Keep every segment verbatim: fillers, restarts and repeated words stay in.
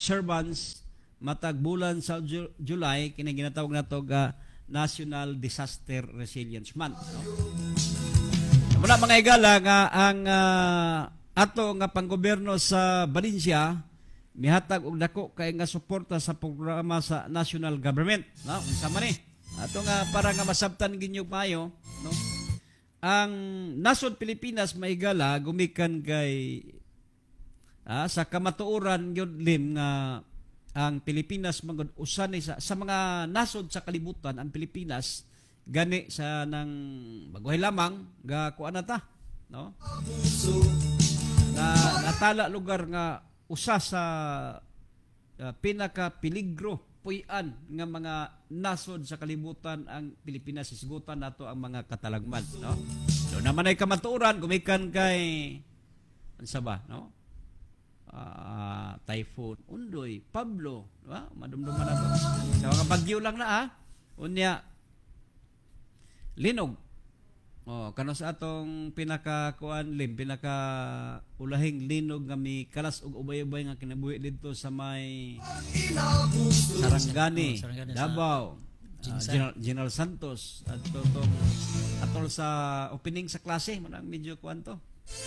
observance matag bulan sa Ju- July kini ginatawag nato ga National Disaster Resilience Month, no? Muna mga higala nga ang uh, ato nga panggobyerno sa Valencia mihatag og dako kay nga suporta sa programa sa national government, no? Unsa man ni ato nga para nga masabtan ginyo payo, no? Ang nasod Pilipinas mahigala gumikan kay ah, sa kamatuoran gyud lim nga ang Pilipinas magud usa ni sa, sa mga nasod sa kalibutan ang Pilipinas gani sa nang baguhay lamang ga kuan ta, no? Na natala lugar nga usa sa uh, pinaka peligro puy-an nga mga nasod sa kalibutan ang Pilipinas. Isgutan nato ang mga katalagman, no? So naman ay kamatuoran gumikan kay unsa ba, no? Uh, Typhoon Undoy, Pablo, diba? Madumduman na to. Sa mga bagyo lang na, ha? Unya linog. Oh, kano sa atong pinaka kuan lim, pinaka ulahing linog nga mi kalas og ubay-ubay nga kinabuhi didto sa may Sarangani, Sarangani Davao, uh, General, General Santos at totong atol sa opening sa klase man ang medyo kuan to.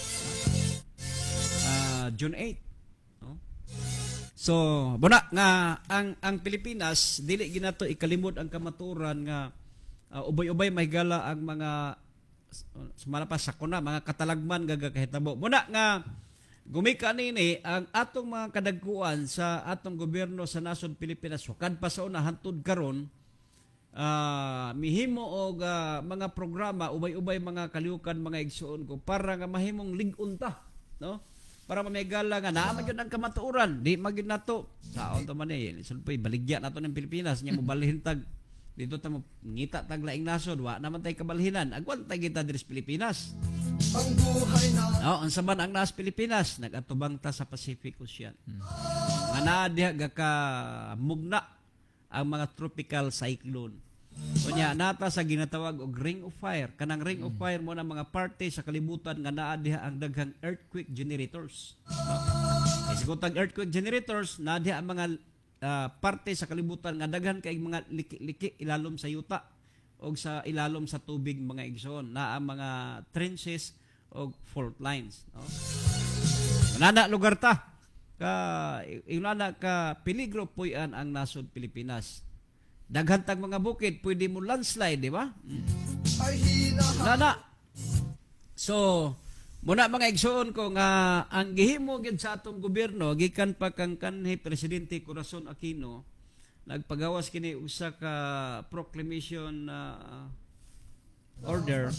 Uh, June eighth. No? So, buna nga ang ang Pilipinas dili ginato ikalimod ang kamaturan nga uh, ubay-ubay mahigala ang mga sumala pa sa kuna mga katalagman gagakahitabo. Muna nga gumika nini ang atong mga kadagkuan sa atong gobyerno sa nasod Pilipinas sukad pa sa una hantud karon uh, mihimo og uh, mga programa ubay-ubay mga kaliukan mga igsuon ko para nga mahimong ligunta, no? Para mamigala nga naman yun ang kamatuoran di magyud nato saon to man eh sulpoy baligya nato ng Pilipinas nya mo balhintag dito ta mo ngita tag laing nasod wa naman tay kabalhinan agwan tay kita diri sa Pilipinas ang buhay na oh unsa man ang nas Pilipinas nagatubang ta sa Pacific Ocean, hmm. nga naa diha ga ka mugna ang mga tropical cyclone unya nata sa ginatawag og ring of fire. Kanang ring hmm. of fire mo na mga parte sa kalibutan nga naa diha ang daghang earthquake generators, no? Isgotag earthquake generators naa diha ang mga Uh, parte sa kalibutan nga daghan kay mga liki-liki ilalom sa yuta o sa ilalom sa tubig mga igsoon na ang mga trenches o fault lines, no? Nana lugar ta ka inana ka peligro puy-an ang nasod Pilipinas. Daghan tag mga bukid pwede mo landslide, di ba? Mm. Nana. So muna mga igsoon ko nga ang gihimo gyud sa atong gobyerno gikan pa kang kanhi Presidente Corazon Aquino nagpagawas kini usa ka proclamation uh, order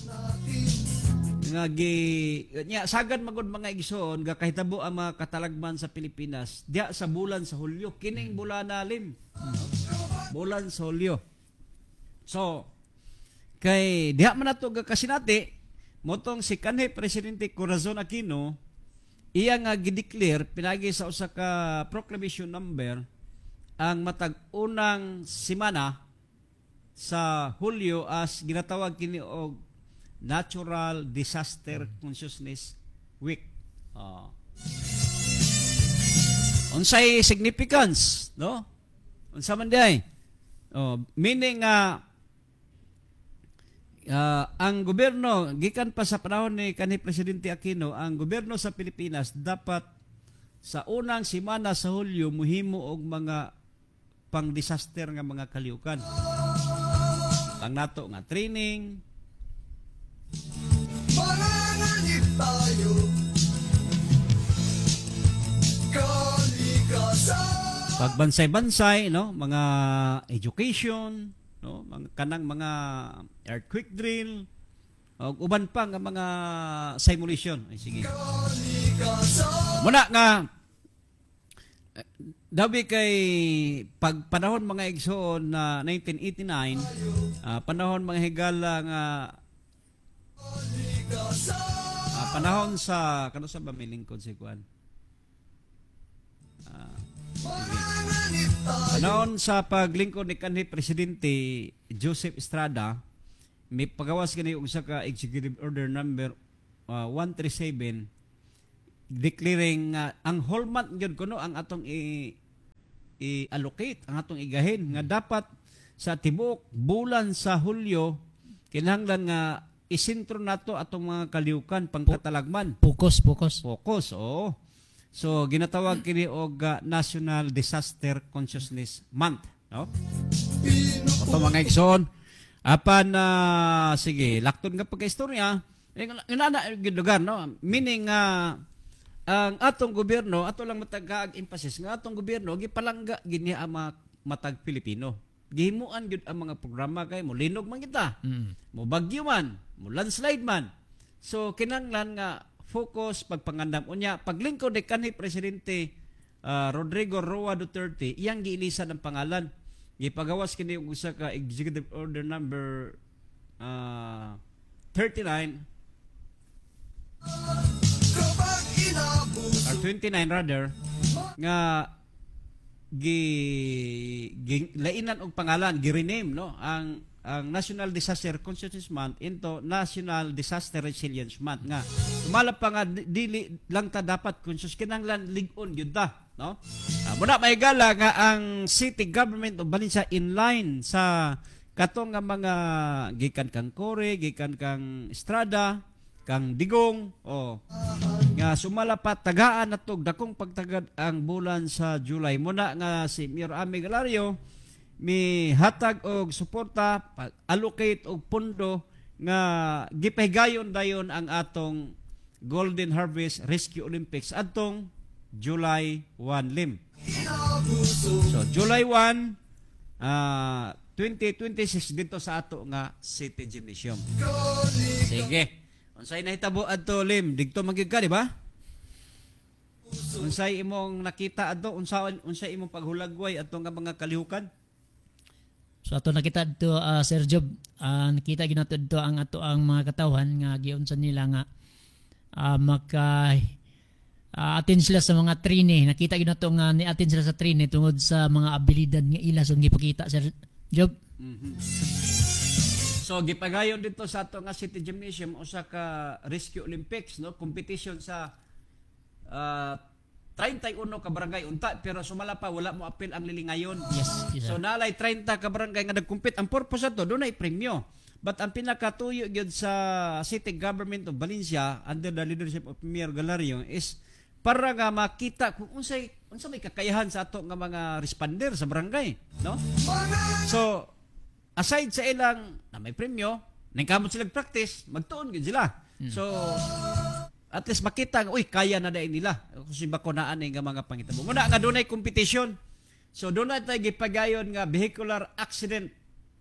nga gi nya sagad magud mga igsoon ga kahitabo ang mga katalagman sa Pilipinas diha sa bulan sa Hulyo kining bulan nalim bulan sa Hulyo. So kay diha man nato ga kasinati motong si kanhi Presidente Corazon Aquino iya nga gideclare pinagi sa usa ka proclamation number ang matag unang semana sa Hulyo as ginatawag kini og Natural Disaster Consciousness Week. Uh, unsay significance, no? Unsa man diay? Oh, meaning nga uh, Uh, ang gobyerno gikan pa sa panahon ni kanhi Presidente Aquino ang gobyerno sa Pilipinas dapat sa unang semana sa Hulyo muhimo og mga pang-disaster nga mga kaliukan pang nato nga training pagbansay-bansay, no, mga education, no, mga kanang mga earthquake drill ug uban pa nga mga simulation. Ay sige. Muna nga dabi kay pag panahon mga igsoon na nineteen eighty-nine, uh, panahon mga higala nga uh, panahon sa kano sa ba may lingkod si kuan. Uh, Panahon sa paglingkod ni kanhi Presidente Joseph Estrada, may pagawas kini og usa ka executive order number uh, one thirty-seven declaring uh, ang whole month gyud kuno ang atong i i-allocate ang atong igahin nga dapat sa tibuok bulan sa Hulyo kinahanglan nga isentro nato atong mga kalihukan pangkatalagman. Focus, focus. Focus, oo. So ginatawag kini og uh, National Disaster Consciousness Month, no? Ato mga igsoon, apan na uh, sige, lakton nga pagkaistorya, inana gyud lugar, no? Meaning nga uh, ang atong gobyerno, ato lang matag emphasis nga atong gobyerno gipalangga gini ang mga matag Pilipino. Gihimuan gyud ang mga programa kay mo linog man kita. Mm. Mo bagyo man, mo landslide man. So kinahanglan nga focus pagpangandam unya paglingkod ni kanhi presidente uh, Rodrigo Roa Duterte iyang giilisan ang pangalan gipagawas kini og usa ka executive order number uh, thirty-nine or twenty-nine rather nga gi, gi lainan og pangalan gi-rename no ang ang National Disaster Consciousness Month into National Disaster Resilience Month nga umalap pa nga dili lang ta dapat conscious kinahanglan lig-on gyud ta no uh, muna may gala nga ang city government of Valencia in line sa katong nga mga gikan kang Kore gikan kang Estrada kang Digong o nga sumala pa tagaan natog dakong pagtagad ang bulan sa July muna nga si Mayor Ami Galario mi hatag og suporta pag-allocate og pondo nga gipahigayon dayon ang atong Golden Harvest Rescue Olympics adtong July first lim. So July first uh, twenty twenty-six dito sa ato nga City Gymnasium. Sige. Unsay nahitabo adto lim digto magyud ka di ba? Unsay imong nakita adto unsa unsay imong paghulagway adto nga mga kalihukan? So ato nakita dito uh, Sir Job, uh, nakita ginato dito ang ato ang mga katawhan nga giunsa nila nga uh, maka uh, attend sila sa mga training. Nakita ginato nga ni attend sila sa training tungod sa mga abilidad nga ila so gipakita Sir Job. Mm-hmm. So gipagayon dito sa ato nga City Gymnasium usa ka Rescue Olympics no competition sa uh, thirty-one ka barangay unta pero sumala pa wala mo apil ang lilingayon. Yes, yes so nalay thirty ka barangay nga nagkumpit. Ang purpose ato dunay premyo. But ang pinakatuyo gyud sa City Government of Valencia under the leadership of Mayor Galario is para nga makita kung unsay unsa may kakayahan sa ato nga mga responder sa barangay, no? So aside sa ilang na may premyo, nangkamot sila practice, magtuon gyud sila. Hmm. So at least makita nga, uy, kaya na dahil nila. Kasi bako naan nga mga pangitabo. Muna nga doon ay competition. So doon na tayo gipagayon nga vehicular accident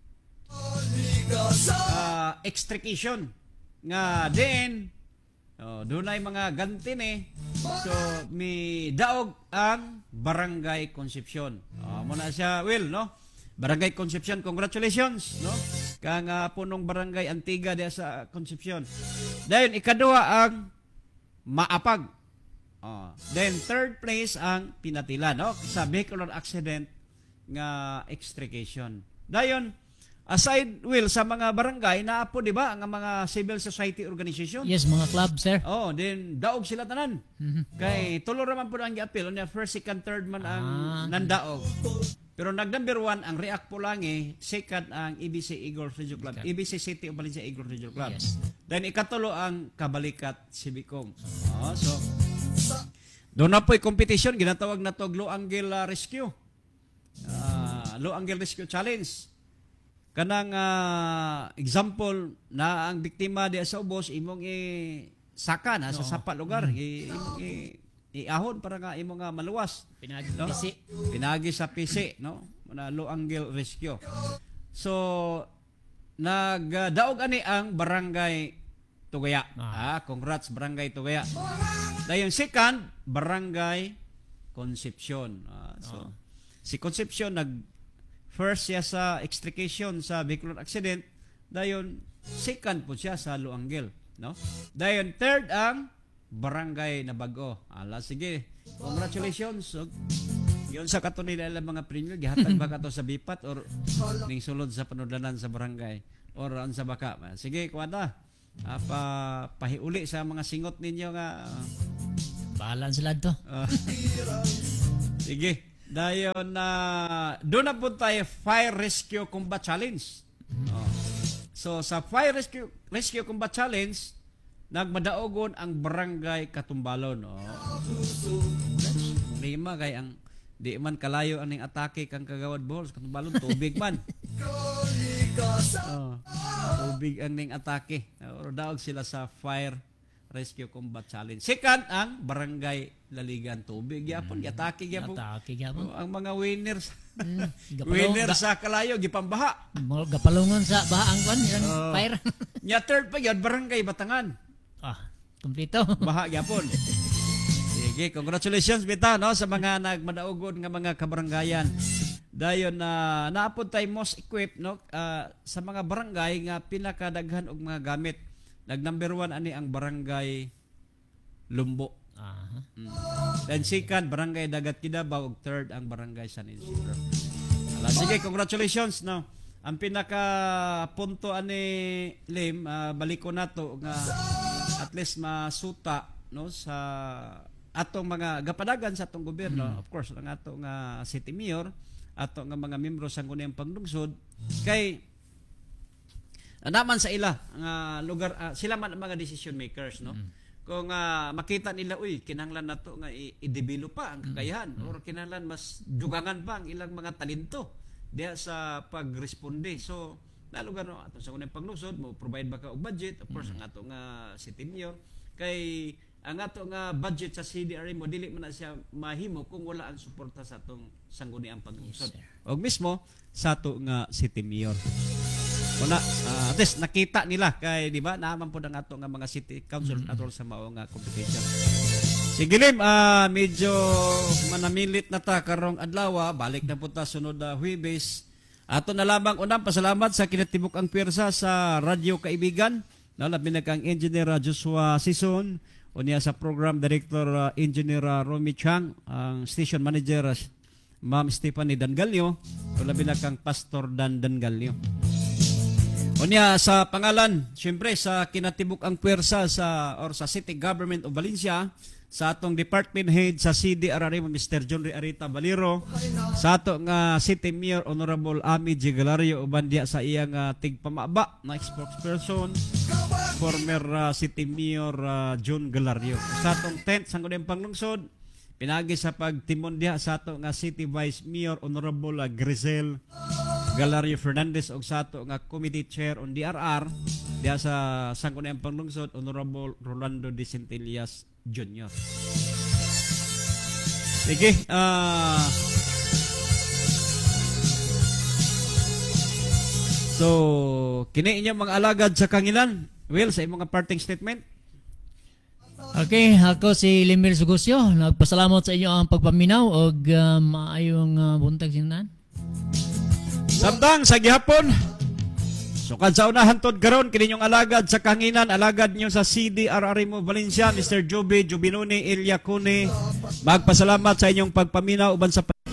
uh, extrication. Nga din, oh, doon ay mga gantin eh. So, may daog ang Barangay Concepcion. Oh, muna siya, Will, no? Barangay Concepcion, congratulations, no? Kang uh, punong barangay Antigua diya sa Concepcion. Dahil ikaduha ang Maapag. Oh. Then third place ang Pinatila no sa vehicular accident nga extrication. Dayon aside Will sa mga barangay na po di ba ang mga civil society organization? Yes, mga club sir. Oh, then daog sila tanan. Mm-hmm. Kay tulo ra man pud ang gi-appeal unya first, second, third man ang ah. nandaog. Pero nag number one ang React Pulangi, second ang E B C Eagles Regional Club, E B C City of Valencia Eagles Regional Club. Yes. Then ikatulo ang Kabalikat Civicom. Oh, so doon na po'y competition ginatawag na to Low Angle uh, Rescue. Uh, Low Angle Rescue Challenge. Kanang uh, example na ang biktima di sa ubos imong i saka na sa no. sapa lugar, mm. i, imong i iahon para nga imo nga maluwas. Pinagi no? P C. Pinagi sa P C, no? Na Low Angle Rescue. So nagdaog ani ang Barangay Tugaya. Ah, ah congrats Barangay Tugaya. Dayon second, Barangay Concepcion. Ah, so oh. si Concepcion nag first siya sa extrication sa vehicular accident, dayon second po siya sa Low Angle, no? Dayon third ang Barangay Nabago. Ala sige. Congratulations. So, yun sa kato nila mga premium gihatag ba kato sa bipat or ning sulod sa panudlanan sa barangay or an sa baka. Sige, kuwata. Apa pahiuli sa mga singot ninyo nga uh, bahalan sila to. Uh, sige. Dayon na doon na po tayo Fire Rescue Combat Challenge. Oh. So sa Fire Rescue Rescue Combat Challenge, nagmadaogon ang Barangay Katumbalon. Oh. Lima kay ang di man kalayo aning atake kang Kagawad Bohol sa Katumbalon, tubig man. Oh. Tubig ang ning atake. Or daog sila sa Fire Rescue Combat Challenge. Second, ang Barangay Laligan, tubig yapon, mm. atake yapon. Atake yapon. Oh, ang mga winners. Mm. Winner sa kalayo gipambaha. Mo gapalungon sa bahaang kwan yan, Oh. fire. Nya third pa yun, Barangay Batangan. Ah, kumpleto. Baha yapon. Sige, congratulations bita no sa mga nagmadaugod nga mga kabarangayan. Dayon na uh, naapod tay most equipped no uh, sa mga barangay nga pinakadaghan og mga gamit. Nag number one ani ang Barangay Lumbo. Aha. Mm. Then second, Barangay Dagat Kidabaw, ug third ang Barangay San Isidro. Ala, sige, congratulations no. Ang pinaka punto ani Lim, uh, baliko nato nga at least masuta no sa atong mga gapadagan sa atong gobyerno, mm. of course ang ato nga city mayor, ato nga mga membro sa ngunayang panglungsod kay naman sa ila nga lugar uh, sila man ang mga decision makers no. Mm. Kung uh, makita nila uy kinahanglan nato nga i-develop pa ang kakayahan mm. or kinahanglan mas dugangan pa ang ilang mga talento diha sa pagresponde. So na lugar no ato sa ngunayang panglungsod mo provide ba ka og budget, of course mm. ang ato nga city mayor kay ang ato nga budget sa C D R M mo dili man na siya mahimo kung wala ang suporta sa atong sangguniang panglungsod. Yes, og mismo sa ato nga city mayor. Una, uh, at least nakita nila kay di ba naman po ang ato nga mga city council mm-hmm. atol sa mao nga competition. Sige Lim, uh, medyo manamilit na ta karong adlaw, balik na po ta sunod na uh, Huwebes. Ato na lamang unang pasalamat sa kinatibuk ang pwersa sa Radyo Kaibigan, no, labi na kang Engineer uh, Joshua Sison, unya sa Program Director uh, Engineer uh, Romy Chang, ang Station Manager uh, Ma'am Stephanie Dangalio, o labi na kang Pastor Dan Dangalio. Unya sa pangalan, siyempre sa kinatibuk ang pwersa sa or sa City Government of Valencia, sa atong Department Head sa C D R R M Mister John Ray Arita Valero, sa ato nga City Mayor Honorable Ami G. Galario uban diya sa iyang uh, tigpamaba na spokesperson former uh, City Mayor uh, John Galario. Sa atong tent sa ngunayang panglungsod, pinagi sa pagtimon diha sa ato nga City Vice Mayor Honorable uh, Grisel Galario Fernandez og sa ato nga Committee Chair on D R R diha sa sangguniang panglungsod Honorable Rolando De Centellas Junior Sige, ah uh, so kini inyong mga alagad sa kangilan. Will, sa imong mga parting statement. Okay, ako si Limir Sugusyo. Nagpasalamat sa inyo ang pagpaminaw og uh, maayong uh, buntag sinan. Samtang sa gihapon, sukad sa unahan tod karon kini yung alagad sa kanginan, alagad niyo sa C D R R M Valencia, Mister Joby Jubinoni Ilyacone. Magpasalamat sa inyong pagpaminaw uban sa